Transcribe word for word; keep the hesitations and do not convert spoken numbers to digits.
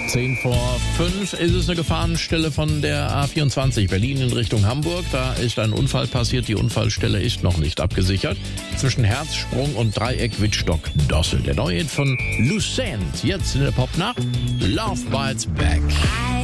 Zehn vor fünf ist es eine Gefahrenstelle von der A vierundzwanzig Berlin in Richtung Hamburg. Da ist ein Unfall passiert. Die Unfallstelle ist noch nicht abgesichert. Zwischen Herzsprung und Dreieck Wittstock-Dossel. Der neue Hit von Lucent. Jetzt in der Pop-Nacht. Love Bites Back.